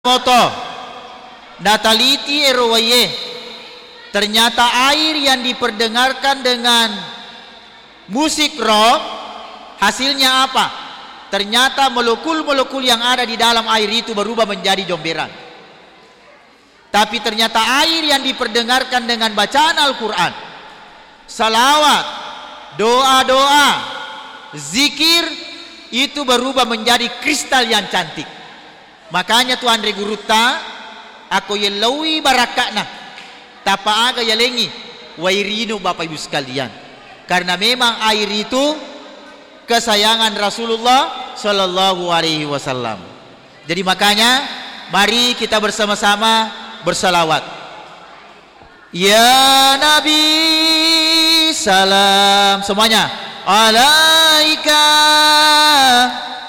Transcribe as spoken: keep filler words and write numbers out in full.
moto nataliti erowaye, ternyata air yang diperdengarkan dengan musik rock hasilnya apa? Ternyata molekul-molekul yang ada di dalam air itu berubah menjadi jomberan. Tapi ternyata air yang diperdengarkan dengan bacaan Al-Quran, salawat, doa-doa, zikir, itu berubah menjadi kristal yang cantik. Makanya Tuhan reguruta aku yelawi barakakna tapa aga yalengi wairinu Bapak Ibu sekalian, karena memang air itu kesayangan Rasulullah Shallallahu Alaihi Wasallam. Jadi makanya mari kita bersama-sama bersalawat. Ya Nabi salam semuanya alaika